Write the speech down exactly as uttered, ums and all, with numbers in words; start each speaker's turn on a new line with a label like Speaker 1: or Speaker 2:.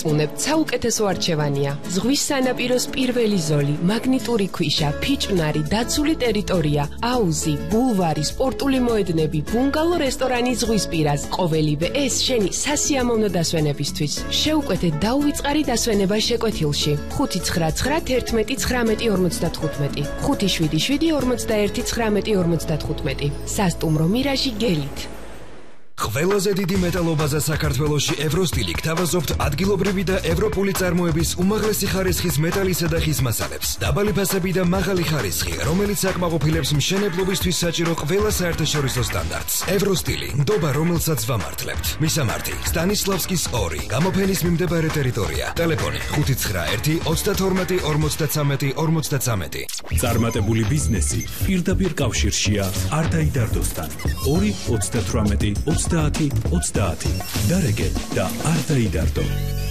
Speaker 1: გესალმებით, საუკეთესო არჩევანია. ზღვის სანაპიროს პირველი ზოლი, მაგნიტური ქვიშა, ფიჭვნარი, დაცული ტერიტორია, აუზი, ბულვარი, სპორტული მოედნები, ბუნგალო რესტორანი ზღვის პირას. ყოველივე ეს შენი სასიამოვნო დასვენებისთვის. შეუკვეთე დაუვიწყარი დასვენება შეკვეთილში. ხუთი ცხრა ცხრა თერთმეტი ცხრამეტი ორმოცდათხუთმეტი, ხუთი შვიდი შვიდი ორმოცდაერთი ცხრამეტი ორმოცდათხუთმეტი. სასტუმრო მირაჟი გელით.
Speaker 2: ყველაზე დიდი მეტალობაზა საქართველოში ევროსტილი გთავაზობთ ადგილობრივი და ევროპული წარმოების უმაღლესი ხარისხის მეტალისა და ხის მასალებს. დაბალი ფასები და მაღალი ხარისხი, რომელიც აკმაყოფილებს მშენებლობისთვის საჭირო ყველა საერთაშორისო სტანდარტს. ევროსტილი, ნდობა, რომელსაც ვამართლებთ. მისამართი: სტანისლავსკის ორი, გამოფენის მიმდებარე ტერიტორია. ტელეფონი: ხუთი ცხრა ერთი ოცდათორმეტი ორმოცდაცამეტი ორმოცდაცამეტი.
Speaker 3: წარმატებული ბიზნესი პირდაპირ კავშირშია არტაიდარდოსთან. ორი ოცდათვრამეტი ოცდაათი ოცდაათი. დარეგე და არ დაიდარდო.